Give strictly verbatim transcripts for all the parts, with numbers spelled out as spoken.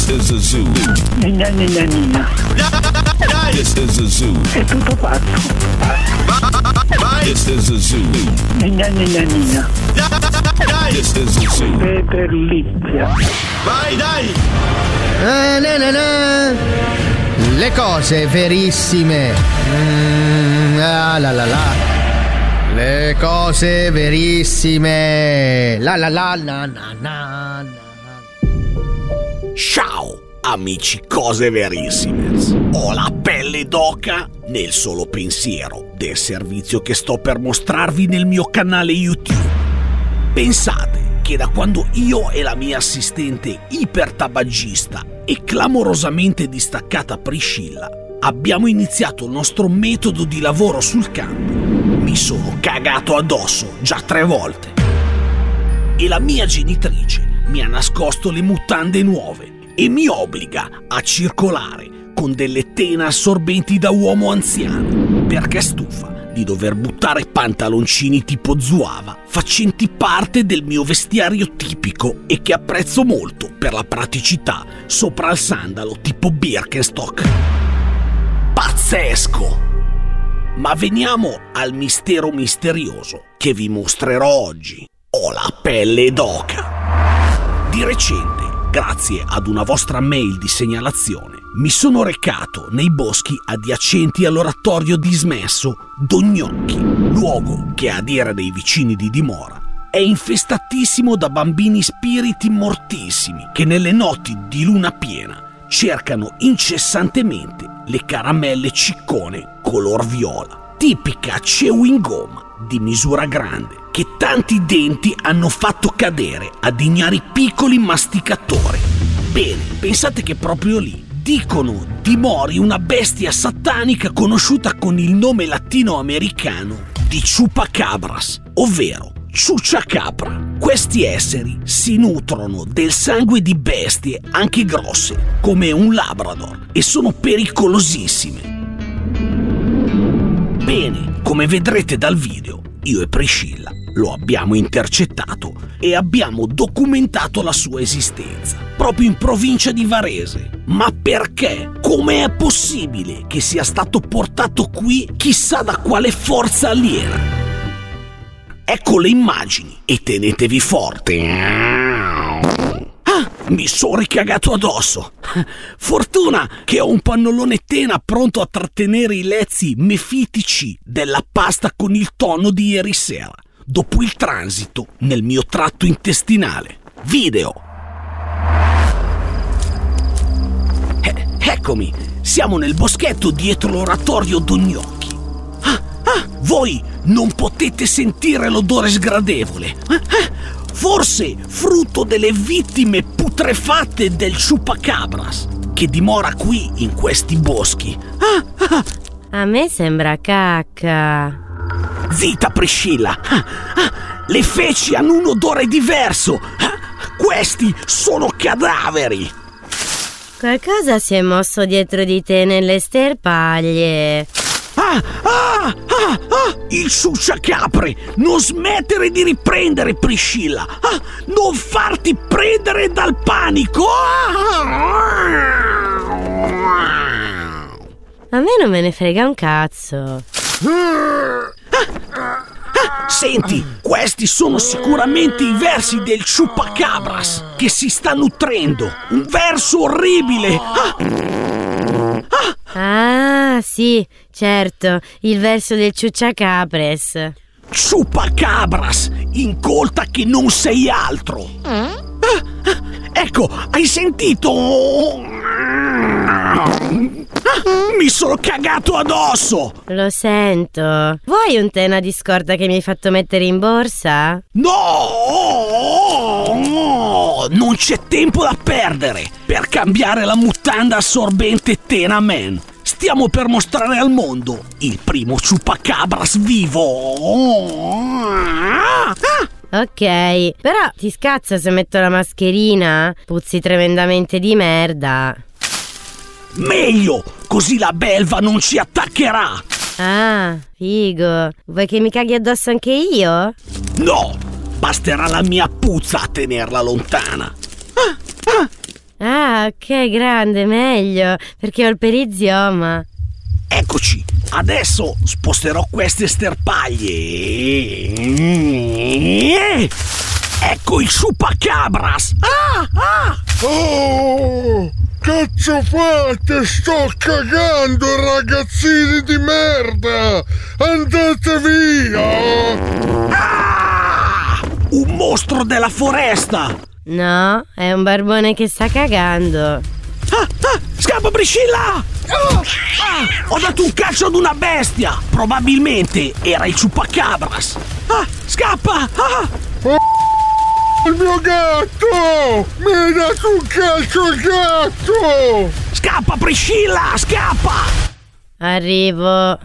This is a zoo. Nina, nina, nina. This is a zoo. È tutto fatto. This is a zoo. Nina, nina, nina. This is a zoo. Peter Lizia. Vai, dai! Ah, na, na, na. Le cose verissime. Mm, ah, la la la. Le cose verissime. La la la na na na na. Ciao amici cose verissime. Ho la pelle d'oca nel solo pensiero del servizio che sto per mostrarvi nel mio canale YouTube. Pensate che da quando io e la mia assistente ipertabagista e clamorosamente distaccata Priscilla abbiamo iniziato il nostro metodo di lavoro sul campo, mi sono cagato addosso già tre volte. E la mia genitrice mi ha nascosto le mutande nuove e mi obbliga a circolare con delle tene assorbenti da uomo anziano, perché è stufa di dover buttare pantaloncini tipo zuava facenti parte del mio vestiario tipico e che apprezzo molto per la praticità sopra il sandalo tipo Birkenstock. Pazzesco! Ma veniamo al mistero misterioso che vi mostrerò oggi. Ho la pelle d'oca. Di recente, grazie ad una vostra mail di segnalazione, mi sono recato nei boschi adiacenti all'oratorio dismesso Dognocchi, luogo che, a dire dei vicini di dimora, è infestatissimo da bambini spiriti mortissimi che nelle notti di luna piena cercano incessantemente le caramelle ciccone color viola, tipica chewing gum di misura grande, che tanti denti hanno fatto cadere ad ignari piccoli masticatori. Bene, pensate che proprio lì dicono dimori una bestia satanica conosciuta con il nome latinoamericano di chupacabras, ovvero ciucciacapra. Questi esseri si nutrono del sangue di bestie anche grosse, come un labrador, e sono pericolosissime. Bene, come vedrete dal video, io e Priscilla lo abbiamo intercettato e abbiamo documentato la sua esistenza, proprio in provincia di Varese. Ma perché? Come è possibile che sia stato portato qui chissà da quale forza aliena? Ecco le immagini e tenetevi forte. Ah, mi sono ricagato addosso. Fortuna che ho un pannolone tena pronto a trattenere i lezzi mefitici della pasta con il tonno di ieri sera, dopo il transito nel mio tratto intestinale. Video. Eh, eccomi, siamo nel boschetto dietro l'oratorio Dognocchi. Ah, ah, voi non potete sentire l'odore sgradevole. Ah, ah, forse frutto delle vittime putrefatte del chupacabras che dimora qui in questi boschi. Ah, ah. A me sembra cacca. Zitta, Priscilla. Ah, ah, le feci hanno un odore diverso. Ah, questi sono cadaveri. Qualcosa si è mosso dietro di te nelle sterpaglie. Ah, ah, ah, ah, il ciucciacapre! Non smettere di riprendere, Priscilla! Ah, non farti prendere dal panico! A me non me ne frega un cazzo. Senti, questi sono sicuramente i versi del chupacabras che si sta nutrendo. Un verso orribile! Ah, ah. Ah, sì, certo, il verso del ciucciacapres. Chupacabras, incolta che non sei altro. Mm? Ah, ah, ecco, hai sentito? Ah, mi sono cagato addosso. Lo sento. Vuoi un tena di scorta che mi hai fatto mettere in borsa? No, no, non c'è tempo da perdere per cambiare la mutanda assorbente Tena Man. Stiamo per mostrare al mondo il primo chupacabras vivo. Ok, però ti scazza se metto la mascherina? Puzzi tremendamente di merda. Meglio, così la belva non ci attaccherà. Ah, figo. Vuoi che mi caghi addosso anche io? No, basterà la mia puzza a tenerla lontana. Ah, ok, grande, meglio, perché ho il perizioma. Eccoci, adesso sposterò queste sterpaglie. Ecco il chupacabras. Ah, ah. Oh, cazzo fate? Sto cagando, ragazzini di merda! Andate via! Ah, un mostro della foresta. No, è un barbone che sta cagando. Ah, ah, scappa Priscilla! Ah, ah, ho dato un calcio ad una bestia. Probabilmente era il chupacabras. Ah, scappa! Ah. Oh, il mio gatto! Mi hai dato un calcio al gatto! Scappa Priscilla, scappa! Arrivo.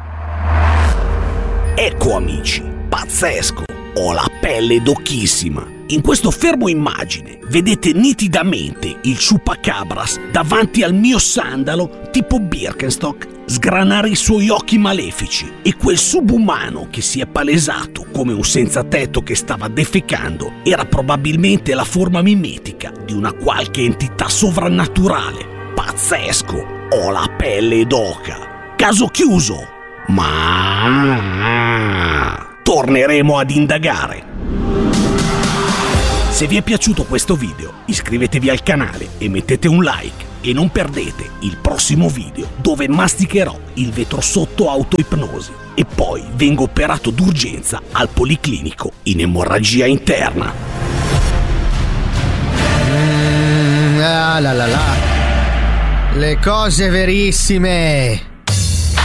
Ecco amici, pazzesco, ho la pelle d'occhissima. In questo fermo immagine vedete nitidamente il chupacabras davanti al mio sandalo tipo Birkenstock sgranare i suoi occhi malefici e quel subumano che si è palesato come un senza tetto che stava defecando era probabilmente la forma mimetica di una qualche entità sovrannaturale. Pazzesco, ho la pelle d'oca. Caso chiuso, ma torneremo ad indagare. Se vi è piaciuto questo video, iscrivetevi al canale e mettete un like e non perdete il prossimo video dove masticherò il vetro sotto autoipnosi e poi vengo operato d'urgenza al policlinico in emorragia interna. Mm, ah, la la la. Le cose verissime.